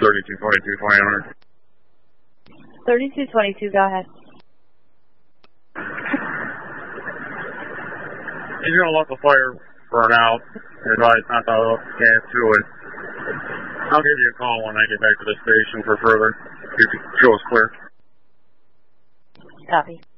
3222, 2000. 3222, go ahead. He's going to let the fire burn out. Advise not to let gas to it. I'll give you a call when I get back to the station for further. If you show us clear. Copy.